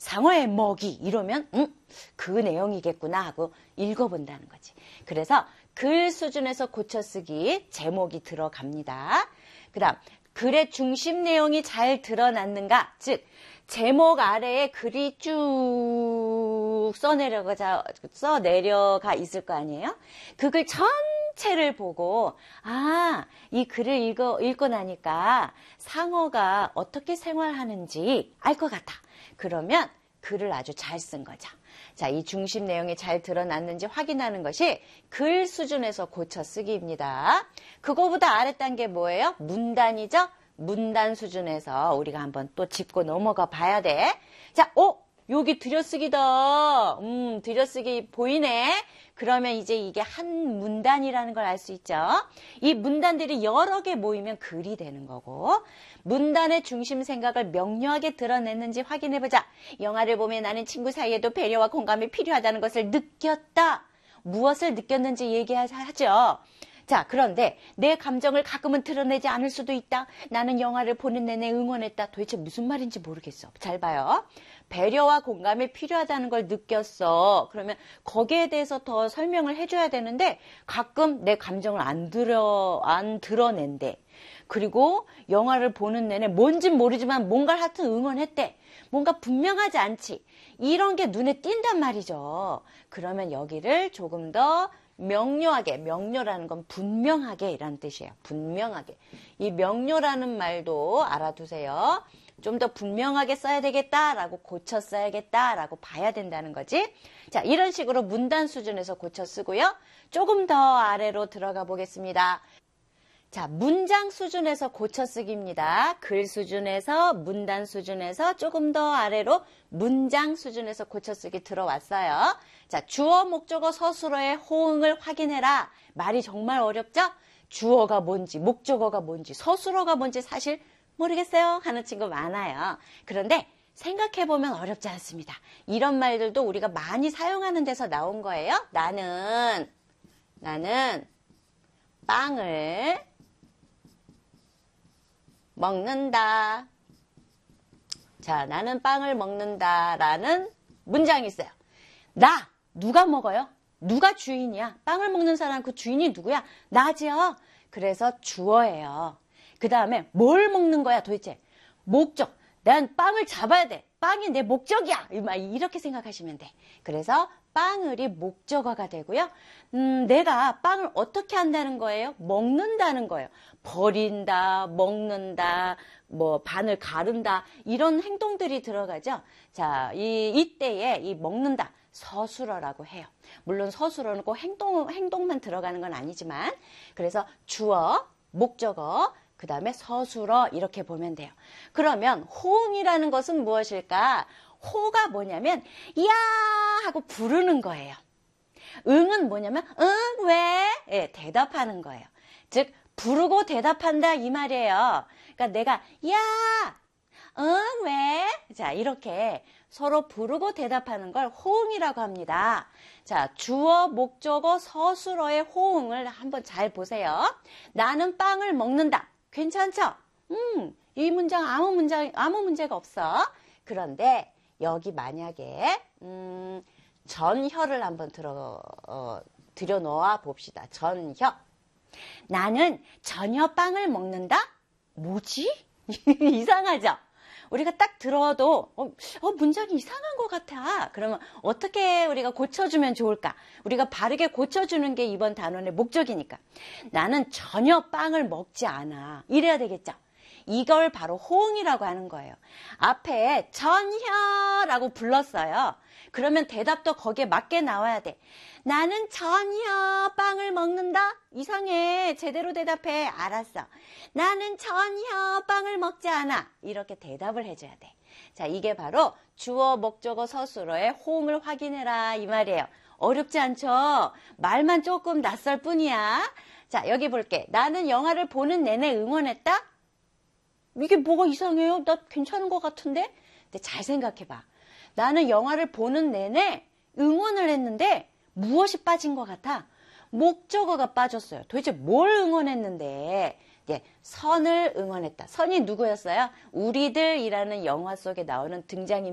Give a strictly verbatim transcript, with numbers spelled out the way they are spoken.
상어의 먹이 이러면 음, 그 내용이겠구나 하고 읽어본다는 거지. 그래서 글 수준에서 고쳐쓰기 제목이 들어갑니다. 그 다음 글의 중심 내용이 잘 드러났는가, 즉 제목 아래에 글이 쭉 써내려가, 써내려가 있을 거 아니에요? 그 글 전체를 보고 아, 이 글을 읽어, 읽고 나니까 상어가 어떻게 생활하는지 알 것 같아. 그러면 글을 아주 잘 쓴 거죠. 자, 이 중심 내용이 잘 드러났는지 확인하는 것이 글 수준에서 고쳐쓰기입니다. 그거보다 아래 단계 뭐예요? 문단이죠? 문단 수준에서 우리가 한번 또 짚고 넘어가 봐야 돼. 자, 어? 여기 들여쓰기다. 음, 들여쓰기 보이네. 그러면 이제 이게 한 문단이라는 걸 알 수 있죠. 이 문단들이 여러 개 모이면 글이 되는 거고, 문단의 중심 생각을 명료하게 드러냈는지 확인해보자. 영화를 보면 나는 친구 사이에도 배려와 공감이 필요하다는 것을 느꼈다. 무엇을 느꼈는지 얘기하죠. 자, 그런데 내 감정을 가끔은 드러내지 않을 수도 있다. 나는 영화를 보는 내내 응원했다. 도대체 무슨 말인지 모르겠어. 잘 봐요. 배려와 공감이 필요하다는 걸 느꼈어. 그러면 거기에 대해서 더 설명을 해줘야 되는데 가끔 내 감정을 안 드러, 안 드러낸대. 그리고 영화를 보는 내내 뭔진 모르지만 뭔가를 하여튼 응원했대. 뭔가 분명하지 않지. 이런 게 눈에 띈단 말이죠. 그러면 여기를 조금 더 명료하게, 명료라는 건 분명하게 이라는 뜻이에요. 분명하게. 이 명료라는 말도 알아두세요. 좀 더 분명하게 써야 되겠다라고 고쳐 써야겠다라고 봐야 된다는 거지. 자, 이런 식으로 문단 수준에서 고쳐 쓰고요. 조금 더 아래로 들어가 보겠습니다. 자, 문장 수준에서 고쳐쓰기입니다. 글 수준에서, 문단 수준에서 조금 더 아래로 문장 수준에서 고쳐쓰기 들어왔어요. 자, 주어, 목적어, 서술어의 호응을 확인해라. 말이 정말 어렵죠? 주어가 뭔지, 목적어가 뭔지, 서술어가 뭔지 사실 모르겠어요 하는 친구 많아요. 그런데 생각해보면 어렵지 않습니다. 이런 말들도 우리가 많이 사용하는 데서 나온 거예요. 나는, 나는 빵을 먹는다. 자, 나는 빵을 먹는다 라는 문장이 있어요. 나, 누가 먹어요? 누가 주인이야? 빵을 먹는 사람 그 주인이 누구야? 나지요. 그래서 주어예요. 그 다음에 뭘 먹는 거야 도대체? 목적. 난 빵을 잡아야 돼. 빵이 내 목적이야. 이렇게 생각하시면 돼. 그래서 빵을이 목적어가 되고요. 음, 내가 빵을 어떻게 한다는 거예요? 먹는다는 거예요. 버린다, 먹는다, 뭐 반을 가른다 이런 행동들이 들어가죠. 자, 이 이때에 이 먹는다 서술어라고 해요. 물론 서술어는 꼭 행동 행동만 들어가는 건 아니지만 그래서 주어, 목적어, 그 다음에 서술어 이렇게 보면 돼요. 그러면 호응이라는 것은 무엇일까? 호가 뭐냐면 야 하고 부르는 거예요. 응은 뭐냐면 응 왜? 예, 대답하는 거예요. 즉 부르고 대답한다 이 말이에요. 그러니까 내가 야 응 왜? 자 이렇게 서로 부르고 대답하는 걸 호응이라고 합니다. 자 주어, 목적어, 서술어의 호응을 한번 잘 보세요. 나는 빵을 먹는다. 괜찮죠? 음, 이 문장 아무 문장 아무 문제가 없어. 그런데 여기 만약에 음, 전혀를 한번 들어 어, 들여 놓아 봅시다. 전혀. 나는 전혀 빵을 먹는다? 뭐지? 이상하죠? 우리가 딱 들어도 어, 어, 문장이 이상한 것 같아. 그러면 어떻게 우리가 고쳐주면 좋을까? 우리가 바르게 고쳐주는 게 이번 단원의 목적이니까. 나는 전혀 빵을 먹지 않아. 이래야 되겠죠? 이걸 바로 호응이라고 하는 거예요. 앞에 전혀라고 불렀어요. 그러면 대답도 거기에 맞게 나와야 돼. 나는 전혀 빵을 먹는다? 이상해. 제대로 대답해. 알았어. 나는 전혀 빵을 먹지 않아. 이렇게 대답을 해줘야 돼. 자, 이게 바로 주어, 목적어, 서술어의 호응을 확인해라 이 말이에요. 어렵지 않죠? 말만 조금 낯설 뿐이야. 자, 여기 볼게. 나는 영화를 보는 내내 응원했다? 이게 뭐가 이상해요? 나 괜찮은 것 같은데? 근데 잘 생각해봐. 나는 영화를 보는 내내 응원을 했는데 무엇이 빠진 것 같아? 목적어가 빠졌어요. 도대체 뭘 응원했는데? 예, 선을 응원했다. 선이 누구였어요? 우리들이라는 영화 속에 나오는 등장인물.